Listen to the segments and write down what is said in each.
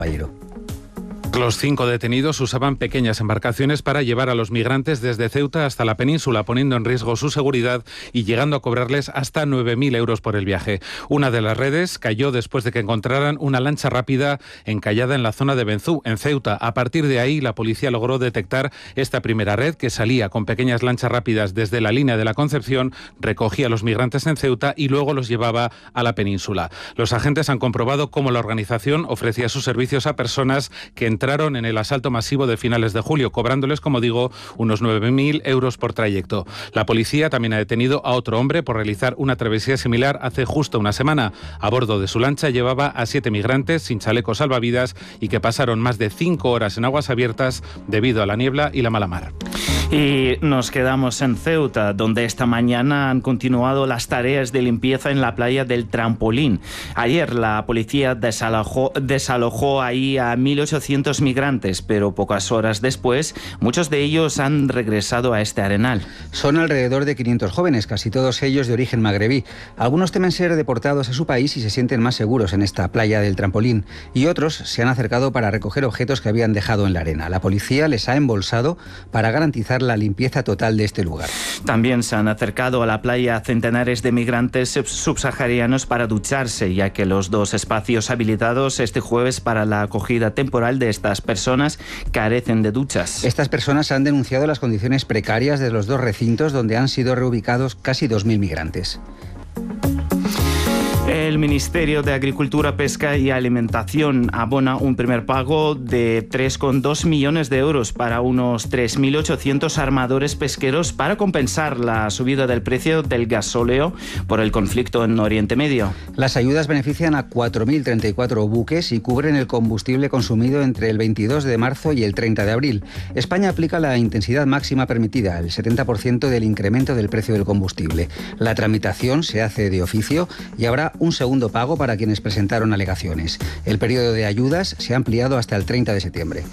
Caballero. Los 5 detenidos usaban pequeñas embarcaciones para llevar a los migrantes desde Ceuta hasta la península, poniendo en riesgo su seguridad y llegando a cobrarles hasta 9.000 euros por el viaje. Una de las redes cayó después de que encontraran una lancha rápida encallada en la zona de Benzú, en Ceuta. A partir de ahí, la policía logró detectar esta primera red que salía con pequeñas lanchas rápidas desde la línea de la Concepción, recogía a los migrantes en Ceuta y luego los llevaba a la península. Los agentes han comprobado cómo la organización ofrecía sus servicios a personas que entraron en el asalto masivo de finales de julio, cobrándoles, como digo, unos 9.000 euros por trayecto. La policía también ha detenido a otro hombre por realizar una travesía similar hace justo una semana. A bordo de su lancha llevaba a 7 migrantes sin chalecos salvavidas y que pasaron más de 5 horas en aguas abiertas debido a la niebla y la mala mar. Y nos quedamos en Ceuta, donde esta mañana han continuado las tareas de limpieza en la playa del Trampolín. Ayer la policía desalojó ahí a 1.800 migrantes, pero pocas horas después, muchos de ellos han regresado a este arenal. Son alrededor de 500 jóvenes, casi todos ellos de origen magrebí. Algunos temen ser deportados a su país y se sienten más seguros en esta playa del Trampolín, y otros se han acercado para recoger objetos que habían dejado en la arena. La policía les ha embolsado para garantizar la limpieza total de este lugar. También se han acercado a la playa centenares de migrantes subsaharianos para ducharse, ya que los 2 espacios habilitados este jueves para la acogida temporal de estas personas carecen de duchas. Estas personas han denunciado las condiciones precarias de los 2 recintos donde han sido reubicados casi 2.000 migrantes. El Ministerio de Agricultura, Pesca y Alimentación abona un primer pago de 3,2 millones de euros para unos 3.800 armadores pesqueros para compensar la subida del precio del gasóleo por el conflicto en Oriente Medio. Las ayudas benefician a 4.034 buques y cubren el combustible consumido entre el 22 de marzo y el 30 de abril. España aplica la intensidad máxima permitida, el 70% del incremento del precio del combustible. La tramitación se hace de oficio y habrá un segundo pago para quienes presentaron alegaciones. El periodo de ayudas se ha ampliado hasta el 30 de septiembre.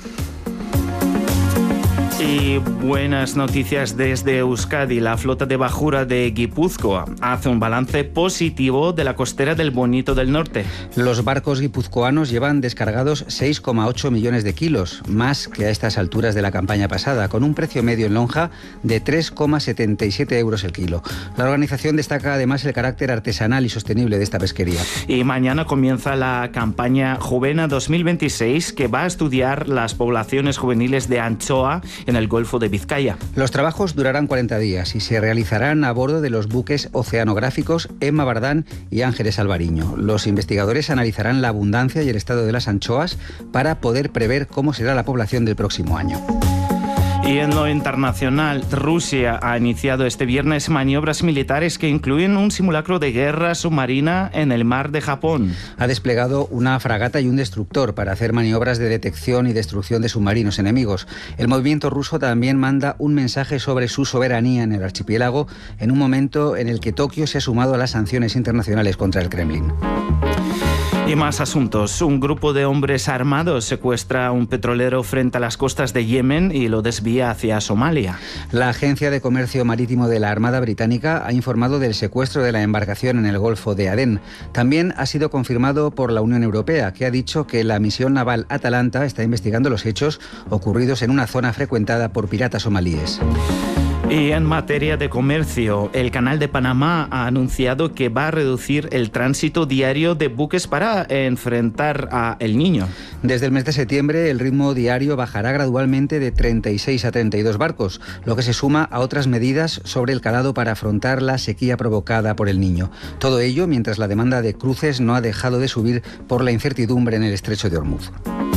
Y buenas noticias desde Euskadi. La flota de bajura de Guipúzcoa hace un balance positivo de la costera del Bonito del Norte. Los barcos guipuzcoanos llevan descargados 6,8 millones de kilos, más que a estas alturas de la campaña pasada, con un precio medio en lonja de 3,77 euros el kilo. La organización destaca además el carácter artesanal y sostenible de esta pesquería. Y mañana comienza la campaña Juvena 2026, que va a estudiar las poblaciones juveniles de anchoa en el Golfo de Vizcaya. Los trabajos durarán 40 días y se realizarán a bordo de los buques oceanográficos Emma Bardán y Ángeles Alvariño. Los investigadores analizarán la abundancia y el estado de las anchoas para poder prever cómo será la población del próximo año. Y en lo internacional, Rusia ha iniciado este viernes maniobras militares que incluyen un simulacro de guerra submarina en el mar de Japón. Ha desplegado una fragata y un destructor para hacer maniobras de detección y destrucción de submarinos enemigos. El movimiento ruso también manda un mensaje sobre su soberanía en el archipiélago en un momento en el que Tokio se ha sumado a las sanciones internacionales contra el Kremlin. Y más asuntos. Un grupo de hombres armados secuestra un petrolero frente a las costas de Yemen y lo desvía hacia Somalia. La Agencia de Comercio Marítimo de la Armada Británica ha informado del secuestro de la embarcación en el Golfo de Adén. También ha sido confirmado por la Unión Europea, que ha dicho que la misión naval Atalanta está investigando los hechos ocurridos en una zona frecuentada por piratas somalíes. Y en materia de comercio, el Canal de Panamá ha anunciado que va a reducir el tránsito diario de buques para enfrentar a El Niño. Desde el mes de septiembre, el ritmo diario bajará gradualmente de 36 a 32 barcos, lo que se suma a otras medidas sobre el calado para afrontar la sequía provocada por El Niño. Todo ello mientras la demanda de cruces no ha dejado de subir por la incertidumbre en el estrecho de Hormuz.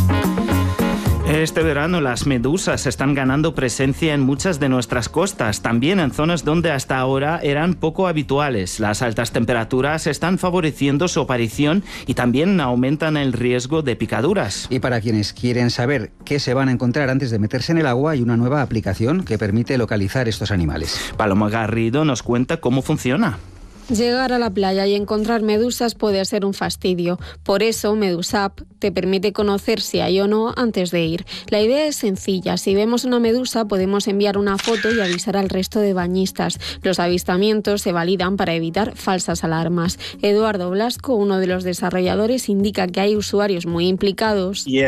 Este verano las medusas están ganando presencia en muchas de nuestras costas, también en zonas donde hasta ahora eran poco habituales. Las altas temperaturas están favoreciendo su aparición y también aumentan el riesgo de picaduras. Y para quienes quieren saber qué se van a encontrar antes de meterse en el agua, hay una nueva aplicación que permite localizar estos animales. Paloma Garrido nos cuenta cómo funciona. Llegar a la playa y encontrar medusas puede ser un fastidio. Por eso, Medusap te permite conocer si hay o no antes de ir. La idea es sencilla. Si vemos una medusa, podemos enviar una foto y avisar al resto de bañistas. Los avistamientos se validan para evitar falsas alarmas. Eduardo Blasco, uno de los desarrolladores, indica que hay usuarios muy implicados. Y